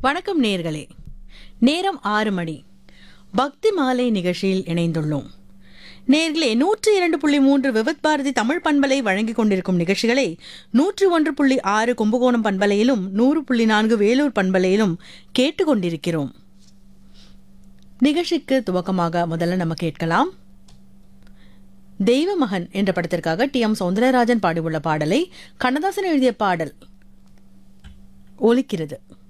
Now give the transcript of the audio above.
வணக்கம் நேர்களே. நேரம் 6 மணி. பக்தி மாலை நிகழ்ச்சியில் இணைந்துள்ளோம். நேர்களே, 102.3 விவித் பாரதி தமிழ் பண்பலை வழங்கிக் கொண்டிருக்கும் நிகழ்ச்சிகளை 101.6 கும்பகோணம் பண்பலையிலும் 100.4 வேலூர் பண்பலையிலும் கேட்டுக்கொண்டிருக்கிறோம். நிகழ்ச்சிக்கு துவக்கமாக முதல்ல நம்ம கேட்கலாம். தெய்வ மகன் என்ற படத்திற்காக டி.எம். சௌந்தரராஜன் பாடியுள்ள பாடலை கண்ணதாசன் எழுதிய பாடல் ஒலிக்கிறது.